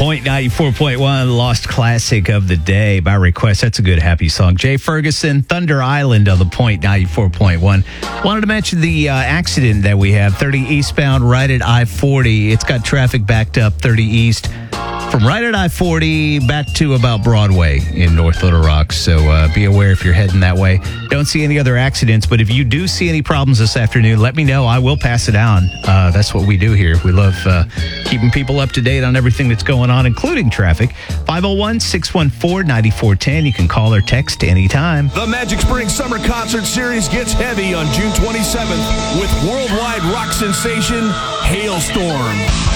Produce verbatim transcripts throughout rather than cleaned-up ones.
Point ninety-four point one, Lost Classic of the Day by request. That's a good, happy song. Jay Ferguson, Thunder Island on the Point ninety-four point one. Wanted to mention the uh, accident that we have, thirty eastbound right at I forty. It's got traffic backed up thirty east from right at I forty back to about Broadway in North Little Rock. So uh, be aware if you're heading that way. Don't see any other accidents, but if you do see any problems this afternoon, let me know. I will pass it on. Uh, that's what we do here. We love uh, keeping people up to date on everything that's going on, including traffic. five oh one, six one four, nine four one oh. You can call or text anytime. The Magic Springs Summer Concert Series gets heavy on June twenty-seventh with worldwide rock sensation Halestorm.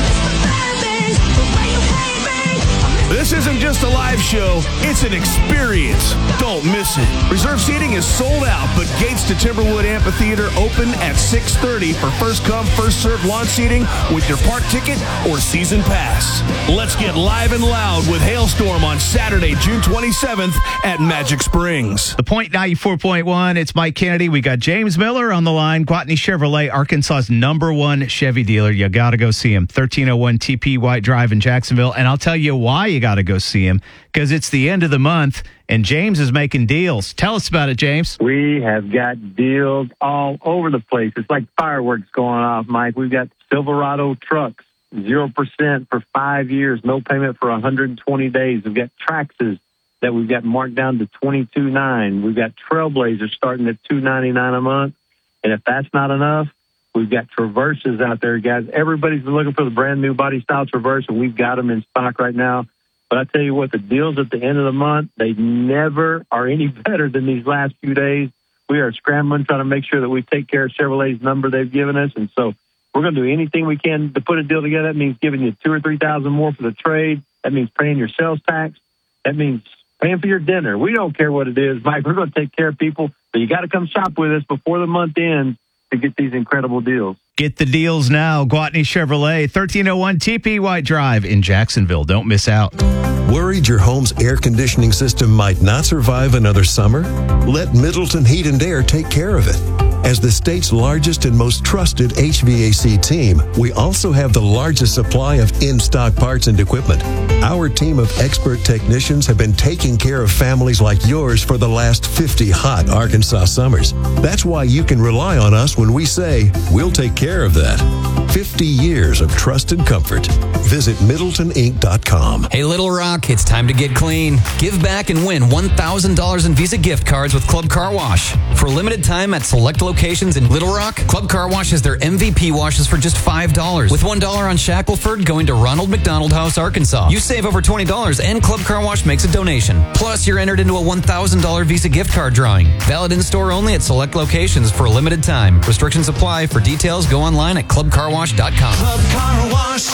This isn't just a live show, it's an experience. Don't miss it. Reserve seating is sold out, but gates to Timberwood Amphitheater open at six thirty for first come, first served launch seating with your park ticket or season pass. Let's get live and loud with Halestorm on Saturday, June twenty-seventh at Magic Springs. The Point ninety-four point one, it's Mike Kennedy. We got James Miller on the line, Gwatney Chevrolet, Arkansas's number one Chevy dealer. You got to go see him. thirteen oh one T P White Drive in Jacksonville. And I'll tell you why you got to go see him, because it's the end of the month and James is making deals. Tell us about it, James. We have got deals all over the place. It's like fireworks going off, Mike. We've got Silverado trucks, zero percent for five years, no payment for one hundred twenty days. We've got Traxxas that we've got marked down to twenty-two nine. We've got Trailblazers starting at two ninety-nine a month. And if that's not enough, we've got Traverses out there, guys. Everybody's been looking for the brand new body style Traverse, and we've got them in stock right now. But I tell you what, the deals at the end of the month, they never are any better than these last few days. We are scrambling, trying to make sure that we take care of Chevrolet's number they've given us. And so we're going to do anything we can to put a deal together. That means giving you two or three thousand more for the trade. That means paying your sales tax. That means paying for your dinner. We don't care what it is, Mike. We're going to take care of people. But you got to come shop with us before the month ends to get these incredible deals. Get the deals now. Gwatney Chevrolet, thirteen oh one T P White Drive in Jacksonville. Don't miss out. Worried your home's air conditioning system might not survive another summer? Let Middleton Heat and Air take care of it. As the state's largest and most trusted H V A C team, we also have the largest supply of in-stock parts and equipment. Our team of expert technicians have been taking care of families like yours for the last fifty hot Arkansas summers. That's why you can rely on us when we say, we'll take care of that. fifty years of trusted comfort. Visit Middleton Inc dot com. Hey, Little Rock, it's time to get clean. Give back and win one thousand dollars in Visa gift cards with Club Car Wash. For a limited time at select locations in Little Rock, Club Car Wash has their M V P washes for just five dollars, with one dollar on Shackleford going to Ronald McDonald House, Arkansas. You save over twenty dollars and Club Car Wash makes a donation. Plus, you're entered into a one thousand dollars Visa gift card drawing. Valid in-store only at select locations for a limited time. Restrictions apply. For details, go online at club car wash dot com. Club Car Wash.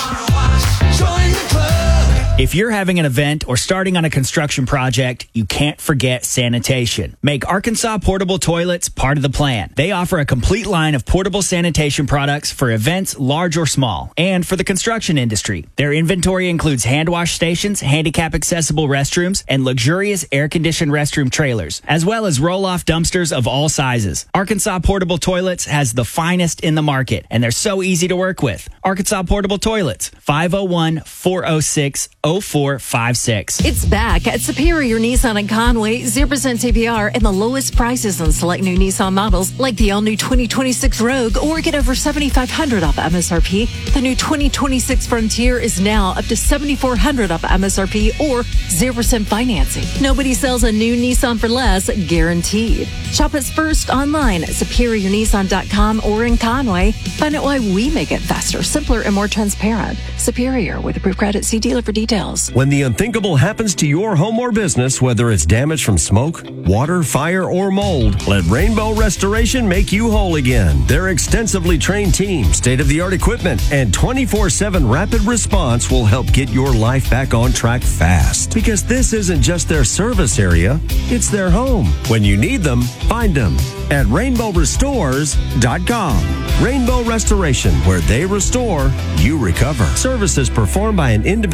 Join the club. If you're having an event or starting on a construction project, you can't forget sanitation. Make Arkansas Portable Toilets part of the plan. They offer a complete line of portable sanitation products for events large or small, and for the construction industry. Their inventory includes hand wash stations, handicap-accessible restrooms, and luxurious air-conditioned restroom trailers, as well as roll-off dumpsters of all sizes. Arkansas Portable Toilets has the finest in the market, and they're so easy to work with. Arkansas Portable Toilets, five oh one, four oh six, oh four five six. It's back at Superior Nissan in Conway. zero percent A P R and the lowest prices on select new Nissan models like the all-new twenty twenty-six Rogue, or get over seventy-five hundred dollars off M S R P. The new twenty twenty-six Frontier is now up to seventy-four hundred dollars off M S R P or zero percent financing. Nobody sells a new Nissan for less, guaranteed. Shop us first online at superior nissan dot com or in Conway. Find out why we make it faster, simpler, and more transparent. Superior with approved credit. See dealer for details. When the unthinkable happens to your home or business, whether it's damage from smoke, water, fire, or mold, let Rainbow Restoration make you whole again. Their extensively trained team, state-of-the-art equipment, and twenty-four seven rapid response will help get your life back on track fast. Because this isn't just their service area, it's their home. When you need them, find them at rainbow restores dot com. Rainbow Restoration, where they restore, you recover. Services performed by an independently owned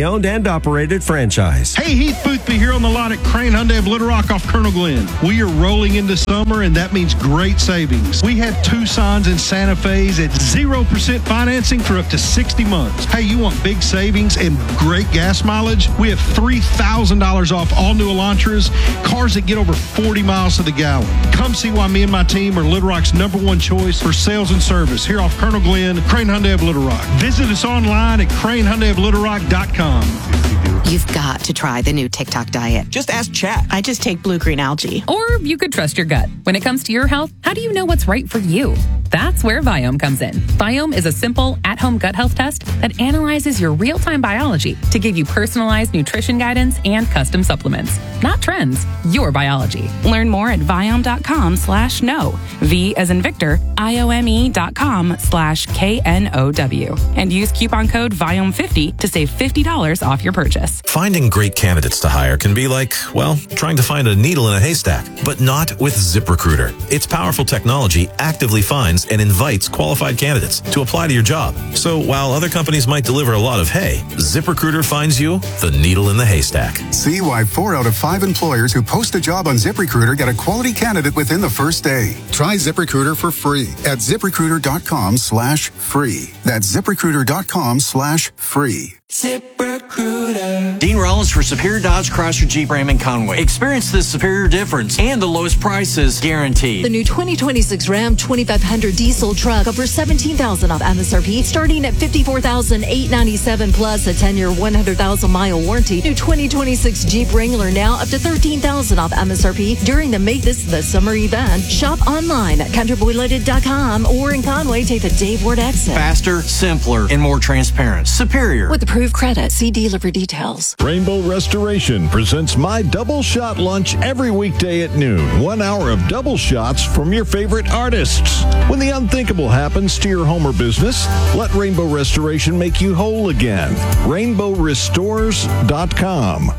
owned and operated franchise. Hey, Heath Boothby here on the lot at Crane Hyundai of Little Rock off Colonel Glenn. We are rolling into summer, and that means great savings. We have Tucsons and Santa Fe's at zero percent financing for up to sixty months. Hey, you want big savings and great gas mileage? We have three thousand dollars off all new Elantras, cars that get over forty miles to the gallon. Come see why me and my team are Little Rock's number one choice for sales and service here off Colonel Glenn, Crane Hyundai of Little Rock. Visit us online at crane hyundai of little rock dot com. You've got to try the new TikTok diet. Just ask Chat. I just take blue green algae. Or you could trust your gut. When it comes to your health, how do you know what's right for you? That's where Viome comes in. Viome is a simple, at-home gut health test that analyzes your real-time biology to give you personalized nutrition guidance and custom supplements. Not trends, your biology. Learn more at Viome.com slash no. V as in Victor, I-O-M-E dot com slash K N O W. And use coupon code Viome fifty to save fifty dollars off your purchase. Finding great candidates to hire can be like, well, trying to find a needle in a haystack, but not with ZipRecruiter. Its powerful technology actively finds and invites qualified candidates to apply to your job. So while other companies might deliver a lot of hay, ZipRecruiter finds you the needle in the haystack. See why four out of five employers who post a job on ZipRecruiter get a quality candidate within the first day. Try ZipRecruiter for free at ZipRecruiter.com slash free. That's ZipRecruiter.com slash free. ZipRecruiter. Dean Rollins for Superior Dodge Chrysler Jeep Ram in Conway. Experience the superior difference and the lowest prices guaranteed. The new twenty twenty-six Ram twenty-five hundred diesel truck over seventeen thousand dollars off M S R P, starting at fifty-four thousand eight hundred ninety-seven dollars plus a ten-year, one hundred thousand mile warranty. New twenty twenty-six Jeep Wrangler now up to thirteen thousand dollars off M S R P during the Make This the Summer event. Shop online at country boy limited dot com or in Conway, take the Dave Ward exit. Faster, simpler, and more transparent. Superior. With approved credit. See dealer for details. Rainbow Restoration presents My Double Shot Lunch every weekday at noon. One hour of double shots from your favorite artists. When the unthinkable happens to your home or business, let Rainbow Restoration make you whole again. rainbow restores dot com.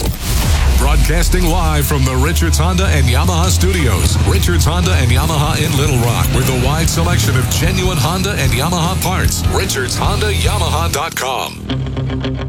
Broadcasting live from the Richards Honda and Yamaha studios. Richards Honda and Yamaha in Little Rock with a wide selection of genuine Honda and Yamaha parts. Richards Honda Yamaha dot com.